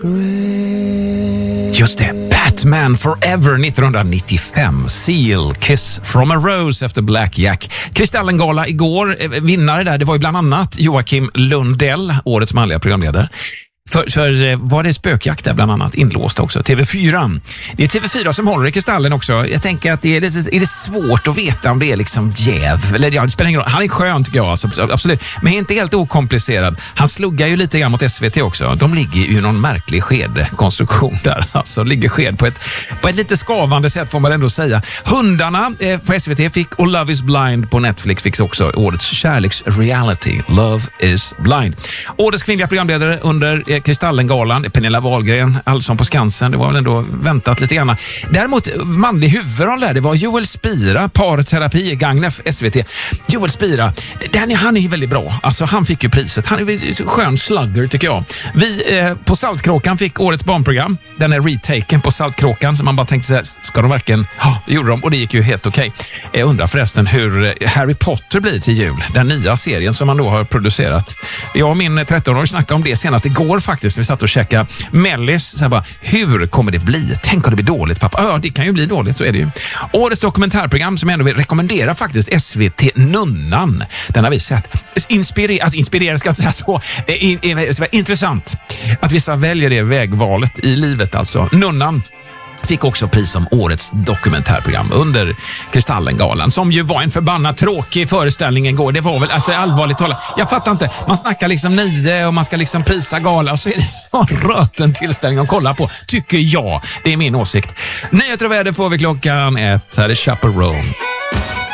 Just det, Batman Forever 1995. Seal, Kiss from a Rose efter Black Jack. Kristallengala igår, vinnare där, det var ju bland annat Joakim Lundell, årets manliga programledare. För var det spökjakt där bland annat inlåst också, TV4. Det är TV4 som håller i Kristallen också. Jag tänker att är det svårt att veta om det är liksom jäv. Eller ja, det spelar ingen roll. Han är skön tycker jag, alltså, absolut. Men inte helt okomplicerad. Han sluggar ju lite grann mot SVT också. De ligger ju i någon märklig skedkonstruktion där. Alltså ligger sked på ett lite skavande sätt får man ändå säga. Hundarna på SVT fick och Love is Blind på Netflix fick också årets kärleksreality. Love is Blind. Årets kvinnliga programledare under Kristallengalan, Pernilla Wahlgren, Allsång på Skansen, det var väl ändå väntat lite grann. Däremot manlig huvudroll där, det var Joel Spira, parterapi, Gagnef, SVT. Joel Spira, han är ju väldigt bra. Alltså han fick ju priset. Han är skön slugger tycker jag. Vi på Saltkråkan fick årets barnprogram. Den är retaken på Saltkråkan så man bara tänkte sig, ska de verkligen? Ja, det gjorde de och det gick ju helt okej. Jag undrar förresten hur Harry Potter blir till jul. Den nya serien som man då har producerat. Jag och min 13-åring snackade om det senast igår faktiskt. Vi satt och käkade mellis. Så här bara, hur kommer det bli? Tänk om det blir dåligt, pappa. Ja, det kan ju bli dåligt, så är det ju. Årets dokumentärprogram som jag ändå vill rekommendera faktiskt, SVT Nunnan. Den har vi sett. Inspirerad ska jag säga så. Intressant att vissa väljer det vägvalet i livet alltså. Nunnan fick också pris som årets dokumentärprogram under Kristallengalan som ju var en förbannat tråkig föreställning igår. Det var väl alltså allvarligt talat. Jag fattar inte. Man snackar liksom 9 och man ska liksom prisa gala och så är det så röten tillställning att kolla på. Tycker jag. Det är min åsikt. Nyheter och väder får vi klockan 1. Här är Chaperone.